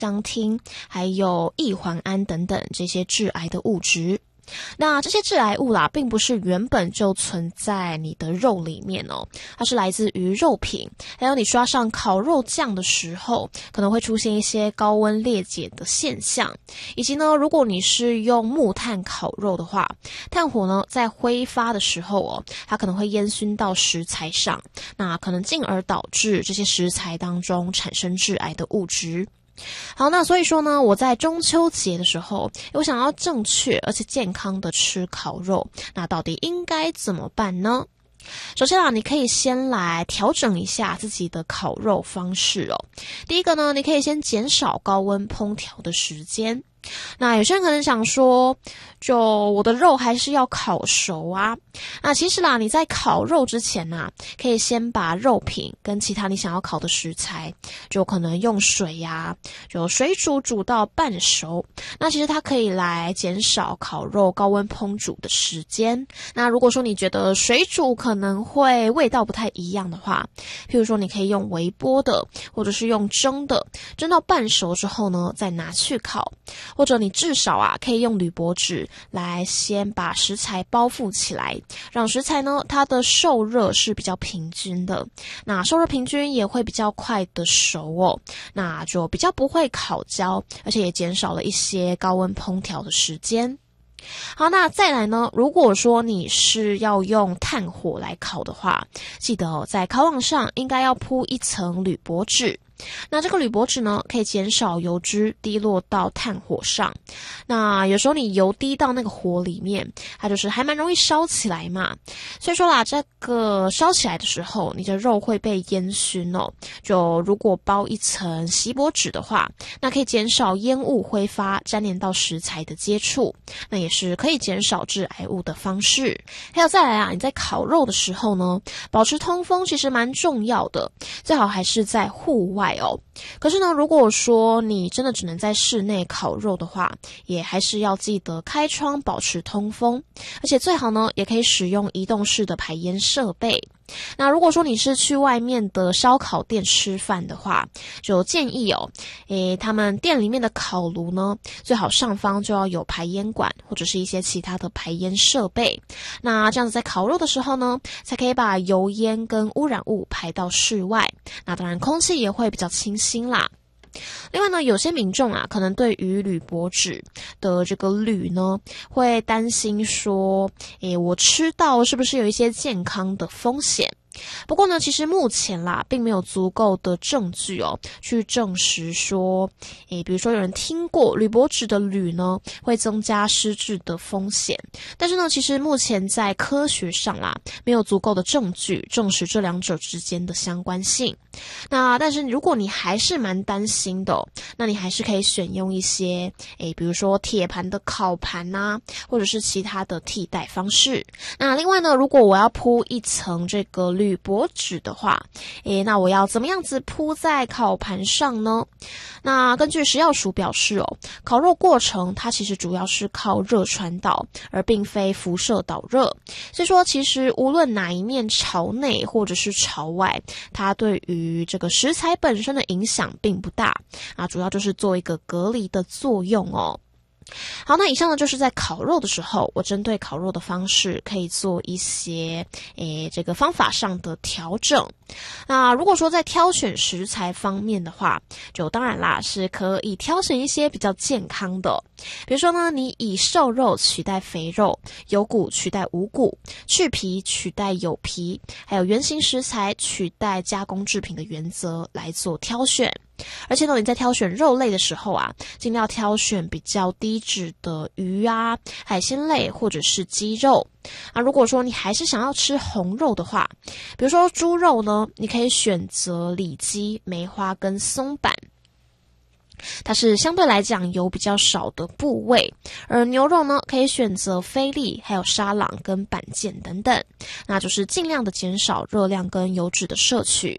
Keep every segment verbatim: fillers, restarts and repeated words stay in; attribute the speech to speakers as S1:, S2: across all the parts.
S1: 香烃，还有异环胺等等这些致癌的物质。那这些致癌物啦，并不是原本就存在你的肉里面哦，它是来自于肉品，还有你刷上烤肉酱的时候，可能会出现一些高温裂解的现象，以及呢，如果你是用木炭烤肉的话，炭火呢在挥发的时候哦，它可能会烟熏到食材上，那可能进而导致这些食材当中产生致癌的物质。好，那所以说呢，我在中秋节的时候，我想要正确而且健康的吃烤肉，那到底应该怎么办呢？首先啊，你可以先来调整一下自己的烤肉方式哦。第一个呢，你可以先减少高温烹调的时间。那有些人可能想说，就我的肉还是要烤熟啊。那其实啦，你在烤肉之前啊，可以先把肉品跟其他你想要烤的食材，就可能用水呀、啊，就水煮煮到半熟。那其实它可以来减少烤肉高温烹煮的时间。那如果说你觉得水煮可能会味道不太一样的话，譬如说你可以用微波的，或者是用蒸的，蒸到半熟之后呢，再拿去烤。或者你至少啊，可以用铝箔纸来先把食材包覆起来，让食材呢它的受热是比较平均的，那受热平均也会比较快的熟哦，那就比较不会烤焦，而且也减少了一些高温烹调的时间。好，那再来呢，如果说你是要用炭火来烤的话，记得哦，在烤网上应该要铺一层铝箔纸。那这个铝箔纸呢，可以减少油脂滴落到炭火上。那有时候你油滴到那个火里面，它就是还蛮容易烧起来嘛。所以说啦，这个烧起来的时候，你的肉会被烟熏哦。就如果包一层锡箔纸的话，那可以减少烟雾挥发沾连到食材的接触，那也是可以减少致癌物的方式。还有再来啊，你在烤肉的时候呢，保持通风其实蛮重要的，最好还是在户外哦。可是呢，如果说你真的只能在室内烤肉的话，也还是要记得开窗保持通风，而且最好呢，也可以使用移动式的排烟设备。那如果说你是去外面的烧烤店吃饭的话，就建议哦，诶，他们店里面的烤炉呢，最好上方就要有排烟管或者是一些其他的排烟设备。那这样子在烤肉的时候呢，才可以把油烟跟污染物排到室外。那当然空气也会比较清新啦。另外呢，有些民众啊，可能对于铝箔纸的这个铝呢，会担心说，诶，我吃到是不是有一些健康的风险？不过呢，其实目前啦，并没有足够的证据哦，去证实说，诶，比如说有人听过铝箔纸的铝呢，会增加失智的风险。但是呢，其实目前在科学上啦，没有足够的证据证实这两者之间的相关性。那但是如果你还是蛮担心的哦，那你还是可以选用一些，诶，比如说铁盘的烤盘啊，或者是其他的替代方式。那另外呢，如果我要铺一层这个铝箔纸的话，诶，那我要怎么样子铺在烤盘上呢？那根据食药署表示哦，烤肉过程它其实主要是靠热传导，而并非辐射导热。所以说，其实无论哪一面朝内或者是朝外，它对于这个食材本身的影响并不大啊，主要就是做一个隔离的作用哦。好，那以上呢就是在烤肉的时候，我针对烤肉的方式可以做一些诶这个方法上的调整。那如果说在挑选食材方面的话，就当然啦是可以挑选一些比较健康的，比如说呢，你以瘦肉取代肥肉，有骨取代无骨，去皮取代有皮，还有原型食材取代加工制品的原则来做挑选。而且呢，你在挑选肉类的时候啊，尽量挑选比较低脂的鱼啊、海鲜类或者是鸡肉。啊，如果说你还是想要吃红肉的话，比如说猪肉呢，你可以选择里脊、梅花跟松板。它是相对来讲油比较少的部位，而牛肉呢，可以选择菲力、还有沙朗跟板腱等等，那就是尽量的减少热量跟油脂的摄取。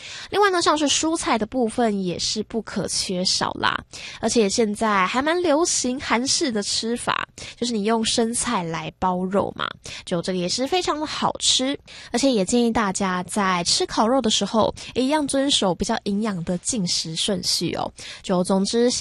S1: 另外呢，像是蔬菜的部分也是不可缺少啦，而且现在还蛮流行韩式的吃法，就是你用生菜来包肉嘛，就这个也是非常的好吃，而且也建议大家在吃烤肉的时候，一样遵守比较营养的进食顺序哦。就总之